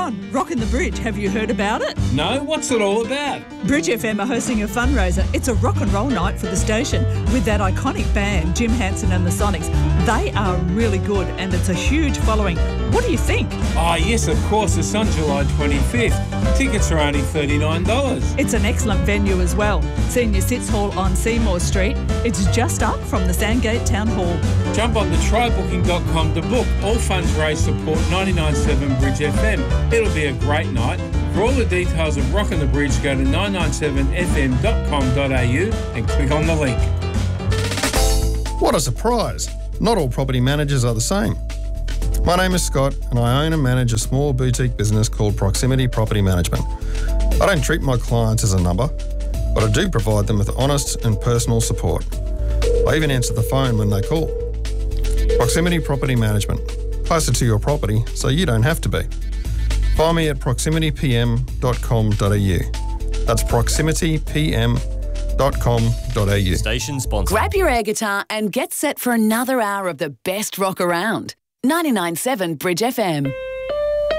on, Rockin' the Bridge. Have you heard about it? No, what's it all about? Bridge FM are hosting a fundraiser. It's a rock and roll night for the station with that iconic band, Jim Hansen and the Sonics. They are really good and it's a huge following. What do you think? Oh, yes, of course. It's on July 25th. Tickets are only $39. It's an excellent venue as well. Senior Sits Hall on Seymour Street. It's just up from the Sandgate Town Hall. Jump on the trybooking.com to book. All funds raised support 99.7 Bridge FM. It'll be a great night. For all the details of Rockin' the Bridge, go to 997fm.com.au and click on the link. What a surprise! Not all property managers are the same. My name is Scott and I own and manage a small boutique business called Proximity Property Management. I don't treat my clients as a number, but I do provide them with honest and personal support. I even answer the phone when they call. Proximity Property Management. Closer to your property so you don't have to be. Find me at proximitypm.com.au. That's proximitypm.com.au. Station sponsor. Grab your air guitar and get set for another hour of the best rock around. 99.7 Bridge FM.